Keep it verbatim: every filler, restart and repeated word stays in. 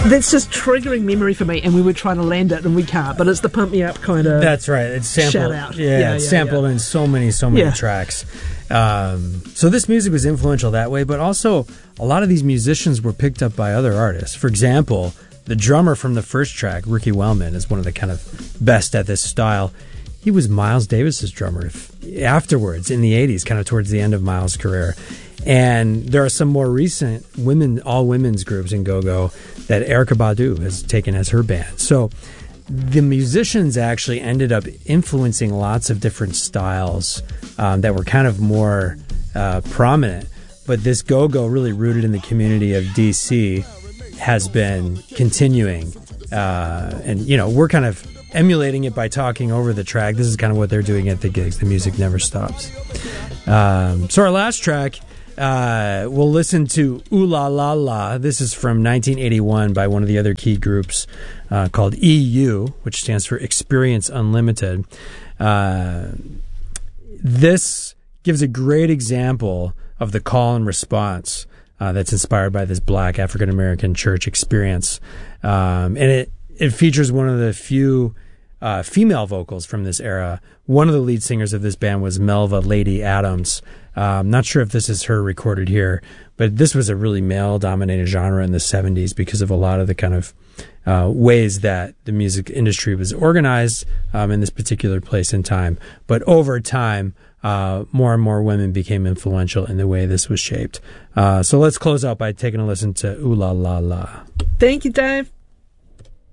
That's just triggering memory for me, and we were trying to land it and we can't, but it's the pump me up kind of. That's right. It's sampled. Shout out. Yeah, yeah, it's yeah sampled yeah. in so many, so many Yeah. tracks. Um, so this music was influential that way, but also a lot of these musicians were picked up by other artists. For example, the drummer from the first track, Ricky Wellman, is one of the kind of best at this style. He was Miles Davis's drummer afterwards in the eighties, kind of towards the end of Miles' career. And there are some more recent women, all women's groups in go-go that Erykah Badu has taken as her band. So the musicians actually ended up influencing lots of different styles um, that were kind of more uh, prominent. But this go-go, really rooted in the community of D C, has been continuing. Uh, and, you know, we're kind of emulating it by talking over the track. This is kind of what they're doing at the gigs. The music never stops. Um, so our last track... Uh, we'll listen to Ooh La La La. This is from nineteen eighty-one by one of the other key groups uh, called E U, which stands for Experience Unlimited. Uh, this gives a great example of the call and response uh, that's inspired by this Black African-American church experience. Um, and it, it features one of the few uh, female vocals from this era. One of the lead singers of this band was Melva Lady Adams. I'm um, not sure if this is her recorded here, but this was a really male-dominated genre in the seventies because of a lot of the kind of uh, ways that the music industry was organized um, in this particular place and time. But over time, uh, more and more women became influential in the way this was shaped. Uh, so let's close out by taking a listen to Ooh La La La. Thank you, Dave.